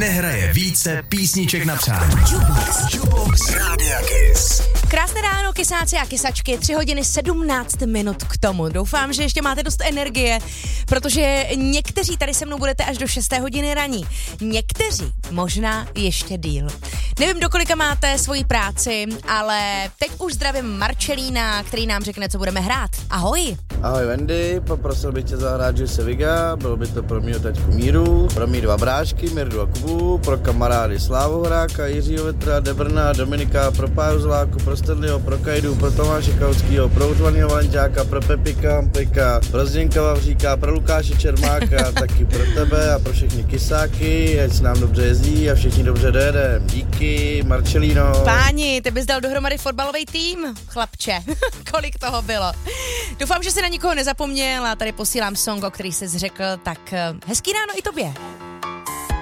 nehraje více písniček na přání. Jukebox Rádia Kiss. Krásné ráno, kysáci a kysačky, 3 hodiny 17 minut k tomu. Doufám, že ještě máte dost energie, protože někteří tady se mnou budete až do 6. hodiny raní. Někteří možná ještě díl. Nevím, do kolika máte svoji práci, ale teď už zdravím Marcelína, který nám řekne, co budeme hrát. Ahoj. Ahoj Wendy, poprosil bych tě zahrát Jesse Viga, bylo by to pro mýho taťku Míru, pro mý 2 brášky, Mirdu a Kubu, pro kamarády Slávu Horáka, Jiřího Vetra, Debrna, Dominika, pro Páju Zláku, pro Stanleyho, pro Kajdu, pro Tomáše Kauskýho, pro Užvanýho Valenťáka, pro Pepika Amplika, pro Zděnka Vavříka, pro Lukáše Čermáka, taky pro tebe a pro všechny kysáky, ať se nám dobře jezdí a všichni dobře dojedem. Díky, Marcelíno. Páni, ty bys dal dohromady fotbalový tým, chlapče. Kolik toho bylo. Doufám, že si na nikoho nezapomněl a tady posílám song, o který jsi řekl, tak hezký ráno i tobě.